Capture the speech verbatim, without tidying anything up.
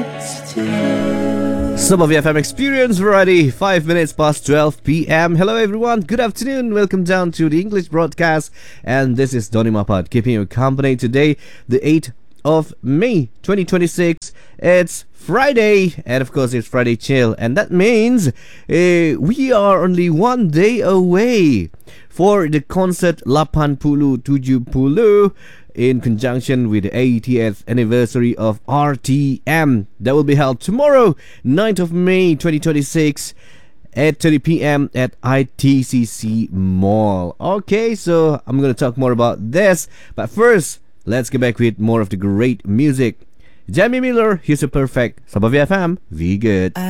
Sabah F M Experience Variety, five minutes past twelve p m. Hello everyone, good afternoon, welcome down to the English broadcast. And this is Donny Mapat keeping you company today, the eighth of May twenty twenty-six. It's Friday, and of course it's Friday Chill. And that means uh, we are only one day away for the concert lapan puluh tujuh puluh in conjunction with the eightieth anniversary of R T M that will be held tomorrow, ninth of May twenty twenty-six at eight thirty p m at I T C C Mall. Okay, so I'm going to talk more about this, but first, let's get back with more of the great music. Jamie Miller, here's a perfect Sabah F M, Be Good.